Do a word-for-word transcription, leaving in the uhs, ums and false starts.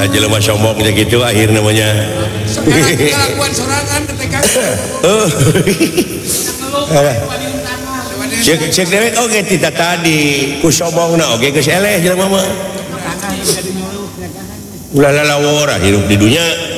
jelema sombong gitu akhir namanya. Kelakuan sorangan ketika cek cek dewek oge tita tadi ku sombongna oge geus eleh jelema mah ulah lalawora hirup di dunia